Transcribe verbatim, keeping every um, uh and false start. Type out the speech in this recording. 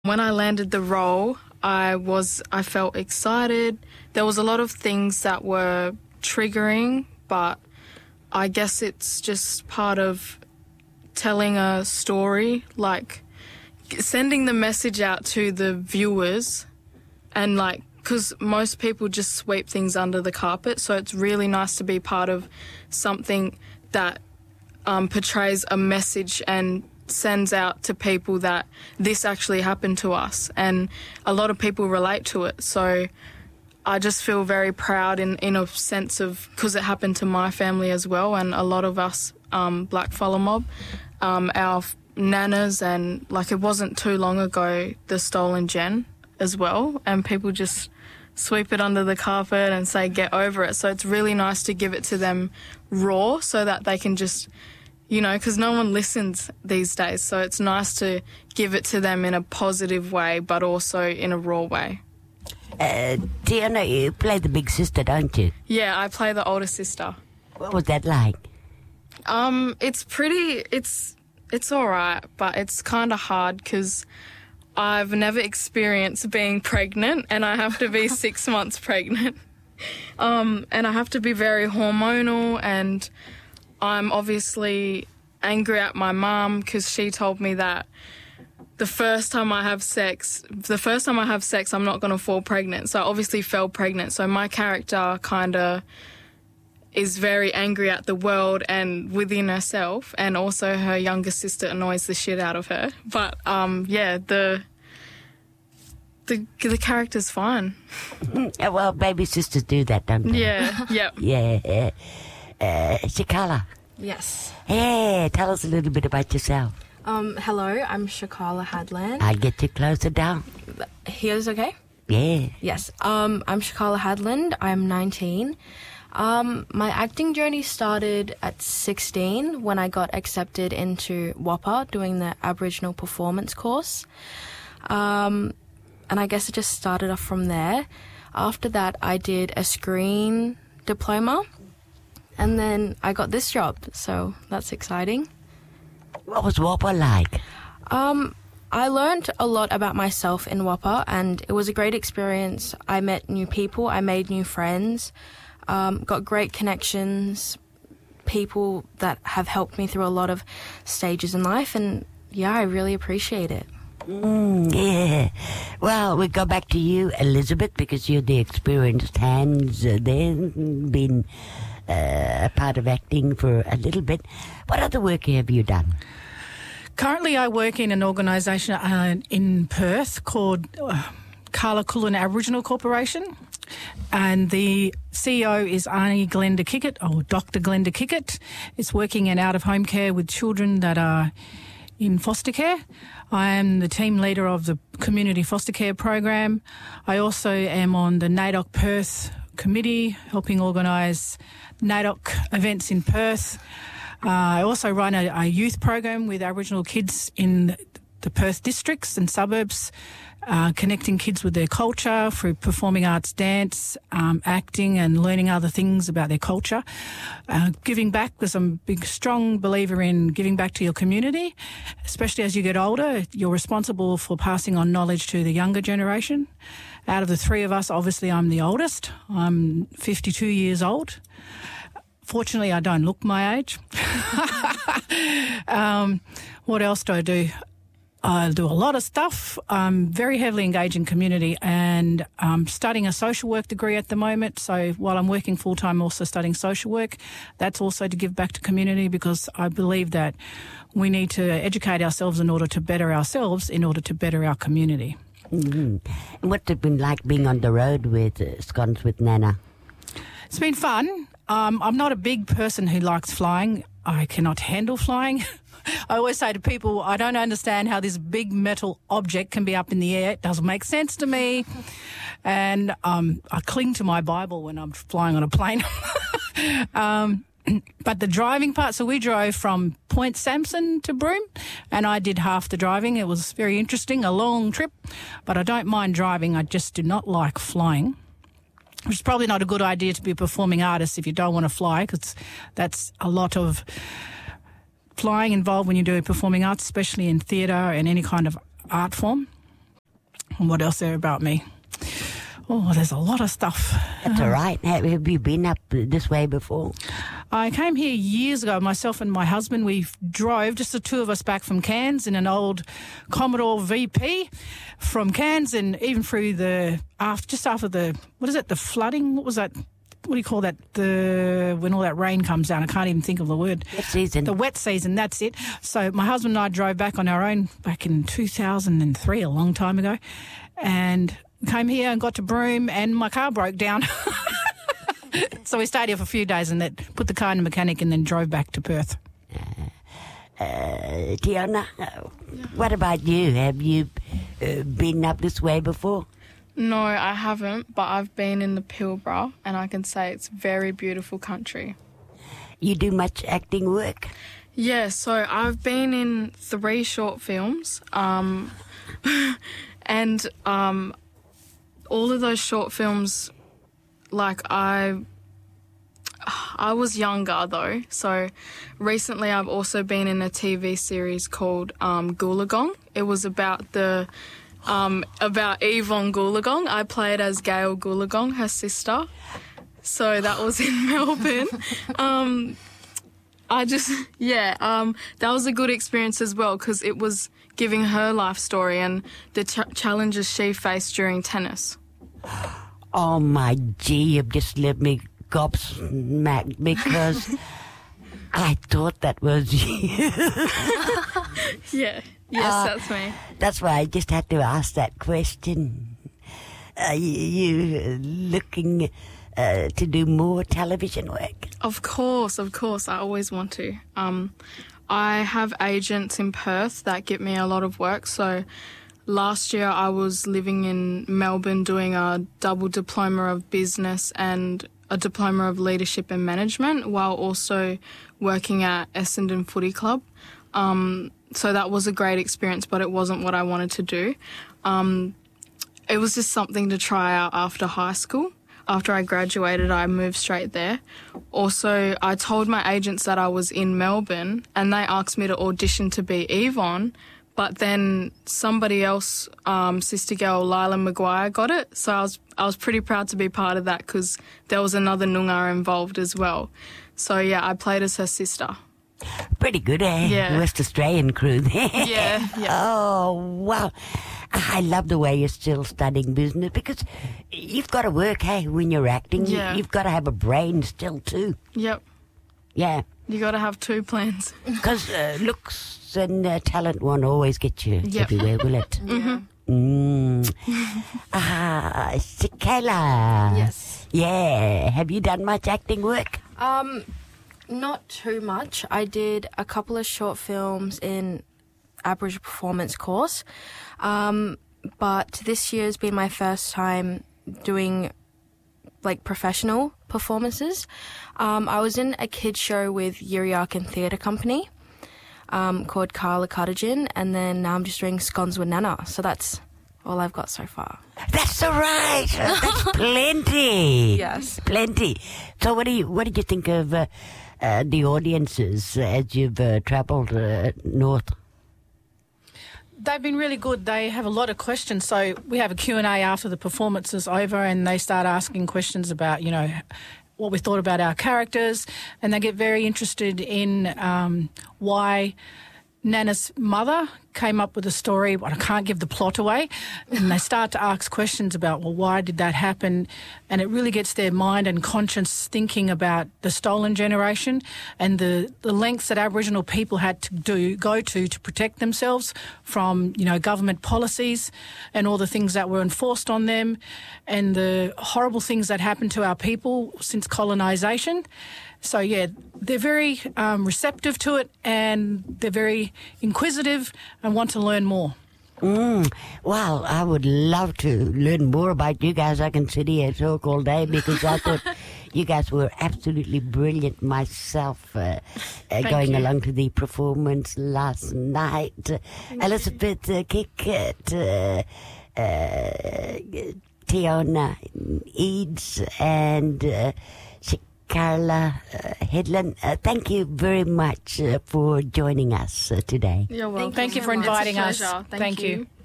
When I landed the role, I was I felt excited. There was a lot of things that were triggering, but I guess it's just part of telling a story, like sending the message out to the viewers, and like, because most people just sweep things under the carpet, so it's really nice to be part of something that um, portrays a message and sends out to people that this actually happened to us, and a lot of people relate to it. So I just feel very proud in, in a sense of, because it happened to my family as well, and a lot of us um, Blackfella mob, um, our nanas, and like it wasn't too long ago the stolen gen as well, and people just sweep it under the carpet and say get over it. So it's really nice to give it to them raw so that they can just, you know, because no one listens these days. So it's nice to give it to them in a positive way, but also in a raw way. Uh, Tiana, you play the big sister, don't you? Yeah, I play the older sister. What was that like? Um, it's pretty, it's, it's all right, but it's kind of hard because I've never experienced being pregnant, and I have to be six months pregnant. Um, and I have to be very hormonal, and I'm obviously angry at my mum because she told me that the first time I have sex, the first time I have sex, I'm not going to fall pregnant. So I obviously fell pregnant. So my character kind of is very angry at the world and within herself, and also her younger sister annoys the shit out of her. But um, yeah, the the the character's fine. Well, baby sisters do that, don't they? Yeah, yeah, yeah. Uh, Shakala. Yes. Hey, tell us a little bit about yourself. Um, hello, I'm Shakala Hadland. I'll get you closer down. Here's okay? Yeah. Yes. Um, I'm Shakala Hadland. I'm nineteen. Um, my acting journey started at sixteen when I got accepted into W A P A doing the Aboriginal Performance course. Um, and I guess it just started off from there. After that, I did a screen diploma, and then I got this job, so that's exciting. What was W A P A like? Um, I learned a lot about myself in W A P A, and it was a great experience. I met new people, I made new friends, um, got great connections, people that have helped me through a lot of stages in life, and yeah, I really appreciate it. Mm, yeah. Well, we go back to you, Elizabeth, because you're the experienced hands uh, there, been uh, a part of acting for a little bit. What other work have you done? Currently, I work in an organisation uh, in Perth called uh, Karla Kulin Aboriginal Corporation, and the C E O is Arnie Glenda Kickett, or Doctor Glenda Kickett. It's working in out-of-home care with children that are in foster care. I am the team leader of the community foster care program. I also am on the NAIDOC Perth committee, helping organise NAIDOC events in Perth. Uh, I also run a, a youth program with Aboriginal kids in the Perth districts and suburbs, uh, connecting kids with their culture through performing arts, dance, um, acting, and learning other things about their culture. Uh, giving back, because I'm a big, strong believer in giving back to your community, especially as you get older. You're responsible for passing on knowledge to the younger generation. Out of the three of us, obviously I'm the oldest. I'm fifty-two years old. Fortunately, I don't look my age. um, what else do I do? I do a lot of stuff. I'm very heavily engaged in community, and I'm studying a social work degree at the moment. So while I'm working full-time, I'm also studying social work. That's also to give back to community, because I believe that we need to educate ourselves in order to better ourselves, in order to better our community. Mm-hmm. And what's it been like being on the road with uh, Scones with Nana? It's been fun. Um, I'm not a big person who likes flying. I cannot handle flying. I always say to people, I don't understand how this big metal object can be up in the air. It doesn't make sense to me. And um, I cling to my Bible when I'm flying on a plane. um, but the driving part, so we drove from Point Sampson to Broome, and I did half the driving. It was very interesting, a long trip, but I don't mind driving. I just do not like flying, which is probably not a good idea to be a performing artist if you don't want to fly, because that's a lot of flying involved when you do performing arts, especially in theatre and any kind of art form. And what else there about me? Oh, there's a lot of stuff. That's all right. Have, have you been up this way before? I came here years ago, myself and my husband. We drove, just the two of us, back from Cairns in an old Commodore V P from Cairns, and even through the, after, just after the, what is it, the flooding? What was that? What do you call that? The when all that rain comes down. I can't even think of the word. Wet season. The wet season, that's it. So my husband and I drove back on our own back in two thousand three, a long time ago, and came here and got to Broome, and my car broke down. So we stayed here for a few days and then put the car in the mechanic and then drove back to Perth. Uh, uh, Tiona, uh, what about you? Have you uh, been up this way before? No, I haven't, but I've been in the Pilbara, and I can say it's very beautiful country. You do much acting work? Yeah, so I've been in three short films, um, and um, all of those short films, like I, I was younger though. So recently, I've also been in a T V series called um, Goolagong. It was about the um, about Yvonne Goolagong. I played as Gail Goolagong, her sister. So that was in Melbourne. Um, I just, yeah, um, that was a good experience as well because it was giving her life story and the ch- challenges she faced during tennis. Oh my gee, you've just left me gobsmacked because I thought that was you. Yeah, yes, Uh, that's me. That's why I just had to ask that question. Are you, you looking uh, to do more television work? Of course, of course, I always want to. Um, I have agents in Perth that get me a lot of work, so last year I was living in Melbourne doing a double diploma of business and a diploma of leadership and management while also working at Essendon Footy Club. Um, so that was a great experience, but it wasn't what I wanted to do. Um, it was just something to try out after high school. After I graduated, I moved straight there. Also, I told my agents that I was in Melbourne and they asked me to audition to be Yvonne. But then somebody else, um, sister girl Lila Maguire, got it. So I was I was pretty proud to be part of that because there was another Noongar involved as well. So yeah, I played as her sister. Pretty good, eh? Yeah. West Australian crew there. Yeah, yeah. Oh, wow. I love the way you're still studying business because you've got to work, hey, when you're acting. Yeah. You've got to have a brain still, too. Yep. Yeah. You got to have two plans. Because uh, looks and uh, talent won't always get you Yep. everywhere, will it? Mm-hmm. Mm. Ah, Sikela. Yes. Yeah. Have you done much acting work? Um, not too much. I did a couple of short films in Aboriginal performance course, um, but this year has been my first time doing like professional performances. Um, I was in a kids show with Yiriakan Theatre Company um, called Carla Cardigan, and then now I'm just doing Scones with Nana. So that's all I've got so far. That's all right. That's plenty. Yes. Plenty. So what do you, what did you think of uh, uh, the audiences as you've uh, travelled uh, north? They've been really good. They have a lot of questions. So we have a Q and A after the performance is over and they start asking questions about, you know, what we thought about our characters, and they get very interested in um, why Nana's mother came up with a story, but I can't give the plot away, and they start to ask questions about, well, why did that happen? And it really gets their mind and conscience thinking about the stolen generation and the, the lengths that Aboriginal people had to do go to to protect themselves from, you know, government policies and all the things that were enforced on them and the horrible things that happened to our people since colonisation. So, yeah, they're very um, receptive to it and they're very inquisitive and want to learn more. Mm. Well, I would love to learn more about you guys. I can sit here and talk all day because I thought you guys were absolutely brilliant myself uh, uh, going you. along to the performance last night. Uh, Elizabeth uh, Kickett, uh, uh, Tiona Eads and uh, Carla uh, Headland, uh, thank you very much uh, for joining us uh, today. You're welcome. Thank you for It's a inviting us. pleasure. Thank you.